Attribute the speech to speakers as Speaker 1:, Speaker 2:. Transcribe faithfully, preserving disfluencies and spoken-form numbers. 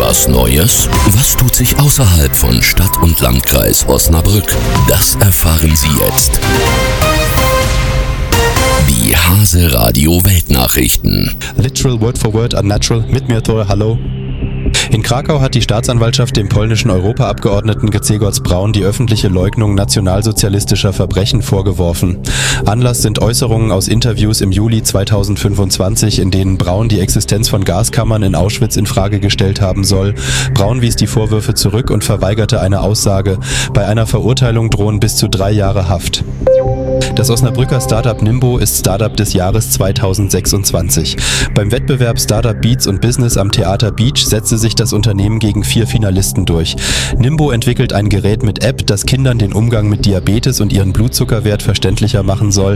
Speaker 1: Was Neues? Was tut sich außerhalb von Stadt und Landkreis Osnabrück? Das erfahren Sie jetzt. Die Hase Radio Weltnachrichten.
Speaker 2: Literal Word for Word Unnatural. Mit mir Thor, hallo. In Krakau hat die Staatsanwaltschaft dem polnischen Europaabgeordneten Grzegorz Braun die öffentliche Leugnung nationalsozialistischer Verbrechen vorgeworfen. Anlass sind Äußerungen aus Interviews im Juli zweitausendfünfundzwanzig, in denen Braun die Existenz von Gaskammern in Auschwitz in Frage gestellt haben soll. Braun wies die Vorwürfe zurück und verweigerte eine Aussage. Bei einer Verurteilung drohen bis zu drei Jahre Haft. Das Osnabrücker Startup Nimbo ist Startup des Jahres zweitausendsechsundzwanzig. Beim Wettbewerb Startup Beats und Business am Theater Beach setzte sich das Unternehmen gegen vier Finalisten durch. Nimbo entwickelt ein Gerät mit App, das Kindern den Umgang mit Diabetes und ihren Blutzuckerwert verständlicher machen soll.